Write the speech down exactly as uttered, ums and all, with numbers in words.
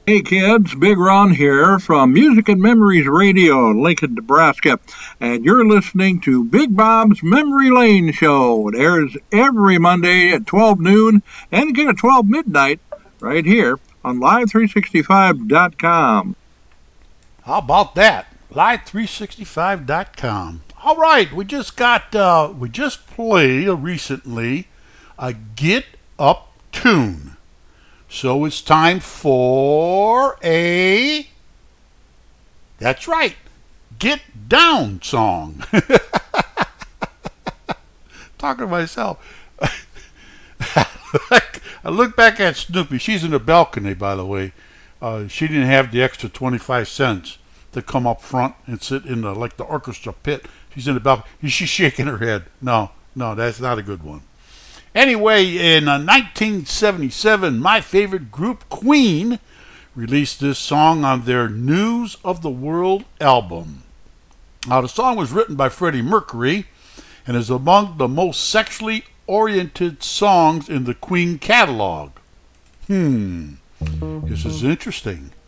Hey kids, Big Ron here from Music and Memories Radio in Lincoln, Nebraska, and you're listening to Big Bob's Memory Lane Show. It airs every Monday at twelve noon and again at twelve midnight right here on live three sixty-five dot com. How about that? live three sixty-five dot com. All right, we just got, uh, we just played recently a Get Up tune. So it's time for a, that's right, Get Down song. Talking to myself. I look back at Snoopy. She's in the balcony, by the way. Uh, she didn't have the extra twenty-five cents to come up front and sit in the, like the orchestra pit. She's in the balcony. She's shaking her head. No, no, that's not a good one. Anyway, in uh, nineteen seventy-seven, my favorite group, Queen, released this song on their News of the World album. Now, the song was written by Freddie Mercury and is among the most sexually oriented songs in the Queen catalog. Hmm, this is interesting.